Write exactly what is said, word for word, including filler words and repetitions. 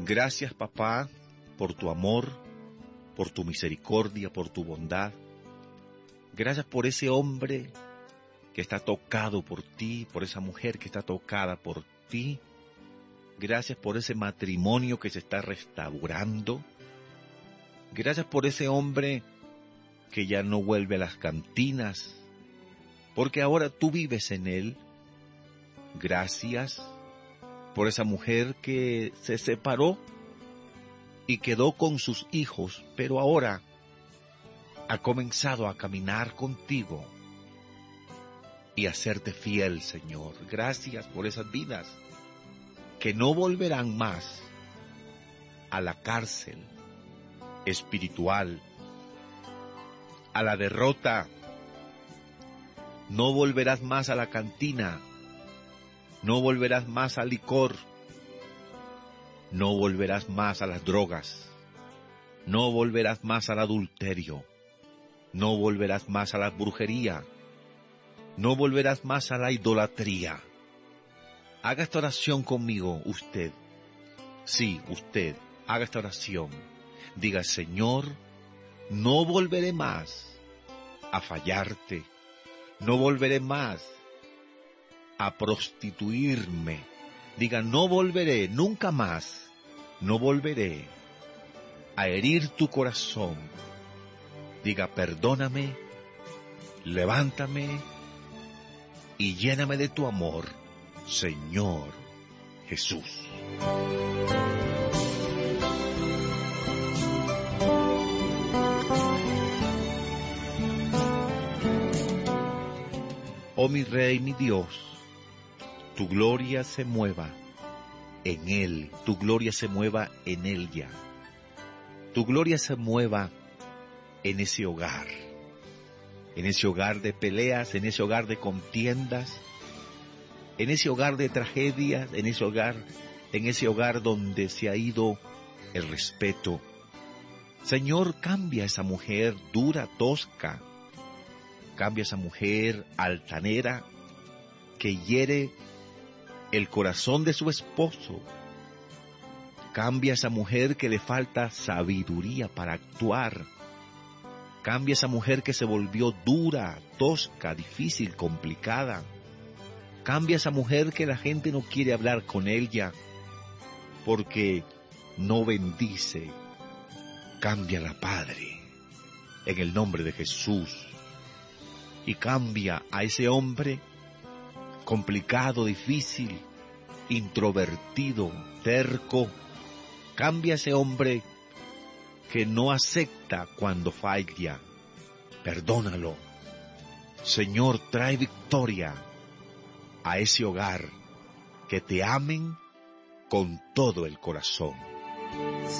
Gracias, papá, por tu amor, por tu misericordia, por tu bondad. Gracias por ese hombre que está tocado por ti, por esa mujer que está tocada por ti. Gracias por ese matrimonio que se está restaurando. Gracias por ese hombre que ya no vuelve a las cantinas, porque ahora tú vives en él. Gracias por esa mujer que se separó y quedó con sus hijos, pero ahora ha comenzado a caminar contigo y a serte fiel, Señor. Gracias por esas vidas que no volverán más a la cárcel espiritual, a la derrota. No volverás más a la cantina, no volverás más al licor, no volverás más a las drogas, no volverás más al adulterio, no volverás más a la brujería, no volverás más a la idolatría. Haga esta oración conmigo, usted. Sí, usted, haga esta oración. Diga, Señor, no volveré más a fallarte, no volveré más a prostituirme. Diga, no volveré, nunca más, no volveré a herir tu corazón. Diga, perdóname, levántame y lléname de tu amor, Señor Jesús. Oh mi Rey, mi Dios, tu gloria se mueva en Él, tu gloria se mueva en ella, tu gloria se mueva en ese hogar, en ese hogar de peleas, en ese hogar de contiendas, en ese hogar de tragedias, en ese hogar, en ese hogar donde se ha ido el respeto. Señor, cambia a esa mujer dura, tosca, cambia a esa mujer altanera que hiere el corazón de su esposo. Cambia a esa mujer que le falta sabiduría para actuar. Cambia a esa mujer que se volvió dura, tosca, difícil, complicada. Cambia a esa mujer que la gente no quiere hablar con ella porque no bendice. Cámbiala, Padre, en el nombre de Jesús. Y cambia a ese hombre complicado, difícil, introvertido, terco. Cambia a ese hombre que no acepta cuando falla. Perdónalo. Señor, trae victoria a ese hogar, que te amen con todo el corazón.